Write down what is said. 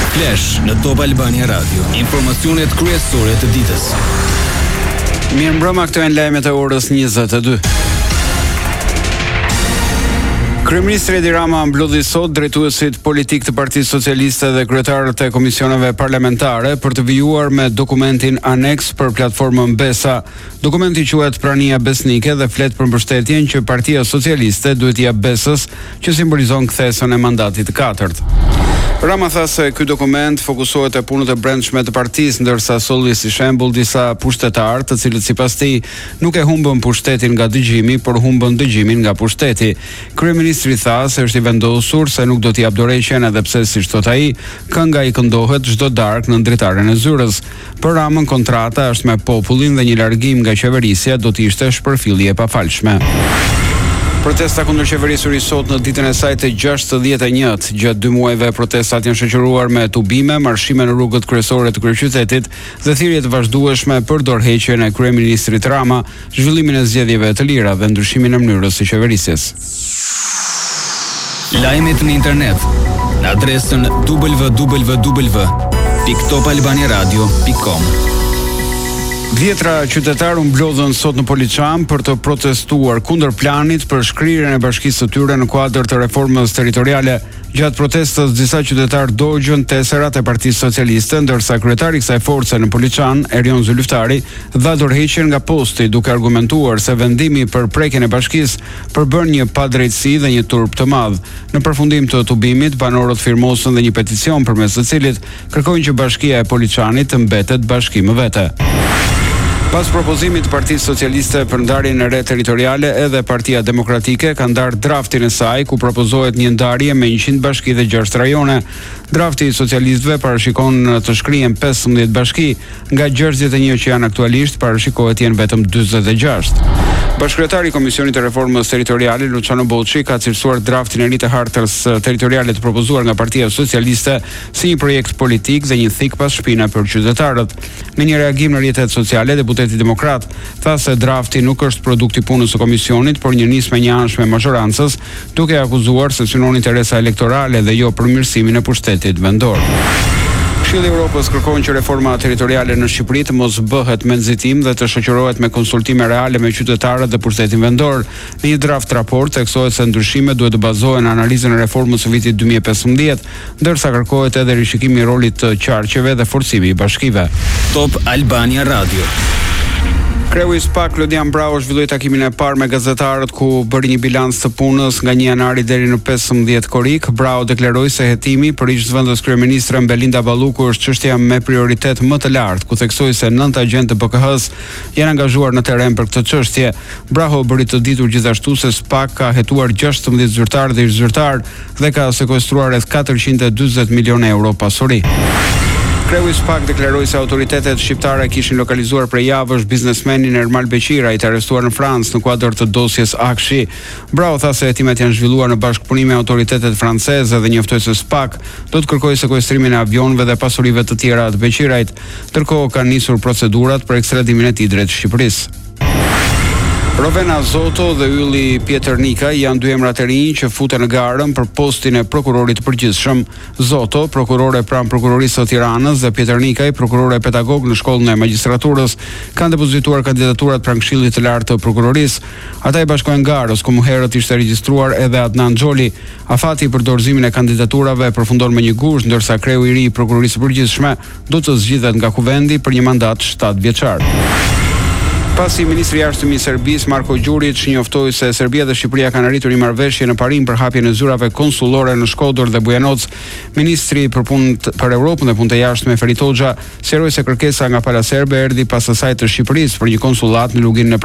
Flash në Top Albania Radio. Informacionet kryesore të ditës. Mirëmbrëma, këto janë lajmet e orës 22. Kryeministri Edi Rama mblodhi sot drejtuesit politik të Partisë Socialiste dhe kryetarët e komisioneve parlamentare për të vijuar me dokumentin aneks për platformën Besa. Dokumenti quhet Prania Besnike dhe flet për mbështetjen që Partia Socialiste duhet t'i jap Besës, që simbolizon kthesën e mandatit të katërt. Rama tha se ky dokument fokusohet te punët e brendshme të partisë, ndërsa solli si shembull disa pushtetarë, të cilët sipas tij nuk e humbën pushtetin nga dëgjimi, por humbën dëgjimin nga pushteti. Kryeministri tha se është i vendosur se nuk do t'i jap dorëheqjen, edhe pse siç thot ai, kënga i këndohet çdo darkë në dritaren e zyrës. Për Ramën kontrata është me popullin dhe një largim nga qeverisja do të ishte shpërfillje e pafalshme. Protesta kundër qeverisë sot në ditën e saj të 61. Gjatë 2 muajve protestat janë shoqëruar me tubime, marshime në rrugët kryesore të kryeqytetit dhe thirrje të vazhdueshme për dorëheqjen e kryeministrit Rama, zhvillimin e zgjedhjeve të lira dhe ndryshimin e mënyrës së qeverisjes. Lajmet në internet në adresën www.topalbaniaradio.com. Dhjetra qytetarë u mblodhën sot në Poliçan për të protestuar kundër planit për shkrirjen e bashkisë së tyre në kuadër të reformës territoriale. Gjatë protestës disa qytetarë dogjën teserat e Partisë Socialiste, ndërsa kryetari i kësaj force në Poliçan, Erion Zylyftari, dha dorëheqjen nga posti, duke argumentuar se vendimi për prekjen e bashkisë përbën një padrejtësi dhe një turp të madh. Në përfundim të tubimit, banorët firmosën dhe një peticion përmes të cilit kërkojnë që bashkia e Poliçanit të mbetet bashki më vete. Pas propozimit të Partisë Socialiste për ndarjen e re territoriale, edhe Partia Demokratike ka ndarë draftin e saj, ku propozohet një ndarje me 100 bashki dhe 6 rajone. Drafti i socialistëve parashikon të shkrihen 15 bashki, nga 61 që janë aktualisht parashikohet jenë vetëm 46. Bashkëkryetari i Komisionit të Reformës Territoriale, Luciano Bocci, ka cilësuar draftin e ri të hartës territoriale të propozuar nga Partia Socialiste si një projekt politik dhe një thik pas shpina për qytetarët. Me një reagim në rrjetet sociale, deputeti demokrat tha se drafti nuk është produkt i punës së komisionit, por një nismë e njëanshme majorancës, duke akuzuar se synon interesa elektorale dhe jo përmirësimin e pushtetit vendor. Këshilli i Evropës kërkon që reforma territoriale në Shqipëri të mos bëhet me nxitim dhe të shoqërohet me konsultime reale me qytetarët dhe pushtetin vendor. Në një draft raport theksohet se ndryshimet duhet të bazohen në analizën e reformës së vitit 2015, ndërsa kërkohet edhe rishikimi i rolit të qarqeve dhe forcimi i bashkive. Top Albania Radio. Kreu i SPAK Lodian Brau zhvilloi takimin e parë me gazetarët, ku bëri një bilans të punës nga 1 janari deri në 15 korrik. Brau deklaroi se hetimi për ish-zëvendës kryeministre Belinda Balluku është çështja me prioritet më të lartë, ku theksoi se 9 agentë të BK-s janë angazhuar në terren për këtë çështje. Brau bëri të ditur gjithashtu se SPAK ka hetuar 16 zyrtarë dhe ish-zyrtarë dhe ka sekuestruar rreth 440 milionë euro pasuri. Kreu i SPAK deklaroi se autoritetet shqiptare kishin lokalizuar prej javësh biznesmenin Ermal Beqira, i të arrestuar në Francë në kuadër të dosjes Akshi. Brau tha se hetimet janë zhvilluar në bashkëpunim me autoritetet franceze dhe njoftoi se SPAK do të kërkojë sekuestrimin e avionëve dhe pasurive të tjera të Beqirajt, ndërkohë kanë nisur procedurat për ekstradimin e tij drejt Shqipërisë. Rovena Zoto dhe ylli Pjetër Nika janë 2 emrat e rinj që futen në garën për postin e prokurorit përgjithshëm. Zoto, prokurore pranë prokurorisë së Tiranës, dhe Pjetër Nikaj, prokurore pedagog në shkollën e magjistraturës, kanë depozituar kandidaturat pranë Këshillit të Lartë të Prokurorisë. Ata i bashkojnë garës, ku më herët ishte regjistruar edhe Adnan Xholi. Afati për dorëzimin e kandidaturave përfundon me një gusht, ndërsa kreu i ri i prokurorisë së përgjithshme do të zgjidhet nga kuvendi për një mandat 7 vjeçar. Pasi ministri i jashtëm i Serbisë Marko Đurić njoftoi se Serbia dhe Shqipëria kanë arritur një marrëveshje në parim për hapjen e zyrave konsullore në Shkodër dhe Bujanoc, ministri për Europën dhe punët e jashtme Ferit Hoxha sqaroi se kërkesa nga pala serbe erdhi pas asaj të Shqipërisë për një konsullat në luginën e